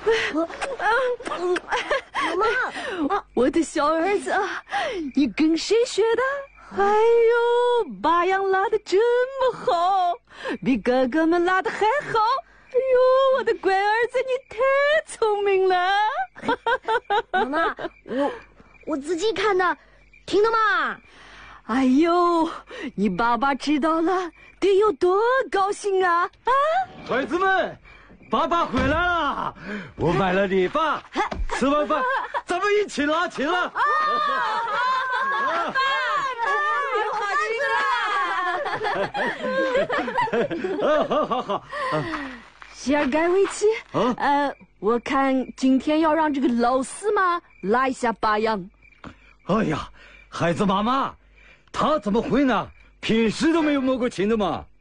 妈，我的小儿子，你跟谁学的？哎呦，把羊拉得这么好，比哥哥们拉得还好。哎呦，我的乖儿子，你太聪明了。 妈妈，我自己看的，听的嘛。 哎呦，你爸爸知道了，得有多高兴啊！啊， 孩子们，爸爸回来了，我买了礼包，吃完饭咱们一起拉琴了。 好。希尔盖维奇，我看今天要让这个老司马拉一下巴扬。 哎呀，孩子妈妈，他怎么会呢？平时都没有摸过琴的嘛。